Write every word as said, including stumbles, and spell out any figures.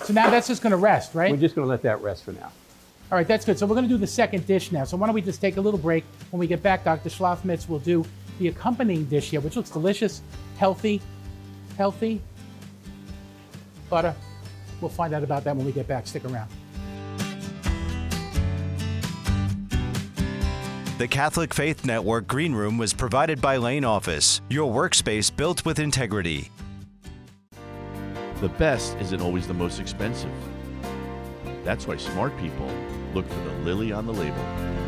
So now that's just going to rest, right? We're just going to let that rest for now. All right, that's good. So we're going to do the second dish now. So why don't we just take a little break? When we get back, Doctor Schlafmitz will do the accompanying dish here, which looks delicious, healthy, healthy. Butter. We'll find out about that when we get back. Stick around. The Catholic Faith Network Green Room was provided by Lane Office, your workspace built with integrity. The best isn't always the most expensive. That's why smart people look for the lily on the label.